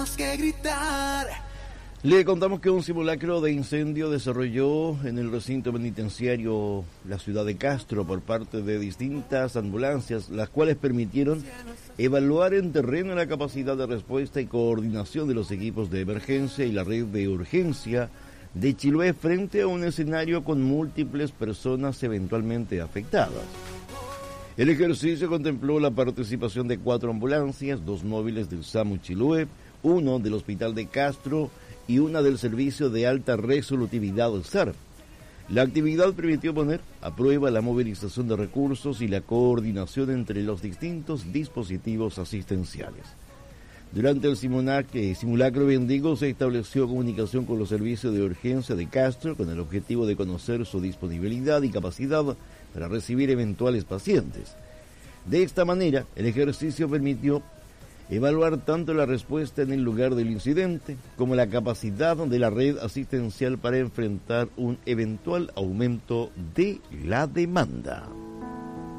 que gritar. Le contamos que un simulacro de incendio desarrolló en el recinto penitenciario la ciudad de Castro por parte de distintas ambulancias, las cuales permitieron evaluar en terreno la capacidad de respuesta y coordinación de los equipos de emergencia y la red de urgencia de Chiloé frente a un escenario con múltiples personas eventualmente afectadas. El ejercicio contempló la participación de 4 ambulancias, 2 móviles del SAMU Chiloé, 1 del Hospital de Castro y una del Servicio de Alta Resolutividad del SAR. La actividad permitió poner a prueba la movilización de recursos y la coordinación entre los distintos dispositivos asistenciales. Durante el simulacro Bendigo se estableció comunicación con los servicios de urgencia de Castro con el objetivo de conocer su disponibilidad y capacidad para recibir eventuales pacientes. De esta manera, el ejercicio permitió evaluar tanto la respuesta en el lugar del incidente como la capacidad de la red asistencial para enfrentar un eventual aumento de la demanda.